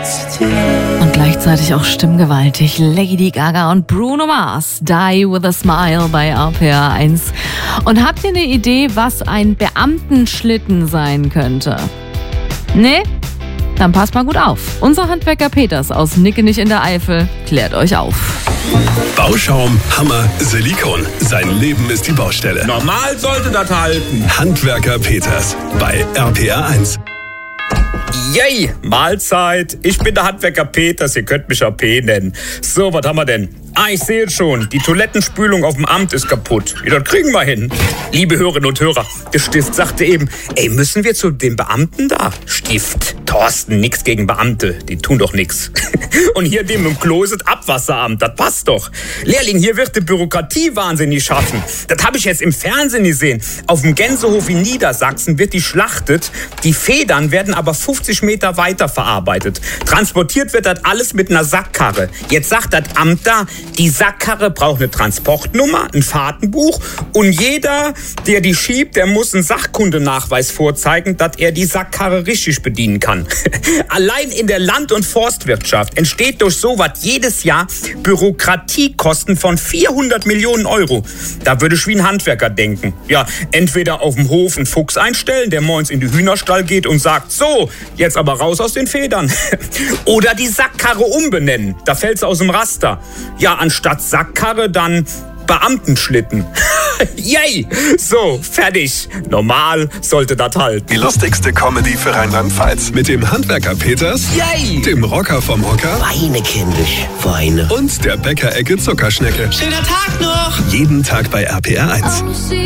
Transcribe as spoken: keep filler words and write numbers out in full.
Und gleichzeitig auch stimmgewaltig Lady Gaga und Bruno Mars, Die with a Smile bei R P R eins. Und habt ihr eine Idee, was ein Beamtenschlitten sein könnte? Nee? Dann passt mal gut auf. Unser Handwerker Peters aus Nickenich in der Eifel klärt euch auf. Bauschaum, Hammer, Silikon. Sein Leben ist die Baustelle. Normal sollte das halten. Handwerker Peters bei R P R eins. Yay, Mahlzeit. Ich bin der Handwerker Peters, ihr könnt mich A P nennen. So, was haben wir denn? Ah, ich sehe schon, die Toilettenspülung auf dem Amt ist kaputt. Ja, das kriegen wir hin. Liebe Hörerinnen und Hörer, der Stift sagte eben, ey, müssen wir zu den Beamten da? Stift, Thorsten, nix gegen Beamte, die tun doch nix. Und hier dem im Closet Abwasseramt, das passt doch. Lehrling, hier wird die Bürokratie wahnsinnig schaffen. Das habe ich jetzt im Fernsehen gesehen. Auf dem Gänsehof in Niedersachsen wird die schlachtet, die Federn werden aber fünfzig Meter weiter verarbeitet. Transportiert wird das alles mit einer Sackkarre. Jetzt sagt das Amt da, die Sackkarre braucht eine Transportnummer, ein Fahrtenbuch und jeder, der die schiebt, der muss einen Sachkundenachweis vorzeigen, dass er die Sackkarre richtig bedienen kann. Allein in der Land- und Forstwirtschaft entsteht durch sowas jedes Jahr Bürokratiekosten von vierhundert Millionen Euro. Da würde ich wie ein Handwerker denken. Ja, entweder auf dem Hof einen Fuchs einstellen, der morgens in den Hühnerstall geht und sagt, so, jetzt aber raus aus den Federn. Oder die Sackkarre umbenennen, da fällt's aus dem Raster. Ja, anstatt Sackkarre dann Beamtenschlitten. Yay! So, fertig. Normal sollte das halten. Die lustigste Comedy für Rheinland-Pfalz. Mit dem Handwerker Peters, Yay! dem Rocker vom Hocker Weine, kindisch, weine. und der Bäckerecke Zuckerschnecke. Schöner Tag noch! Jeden Tag bei R P R eins.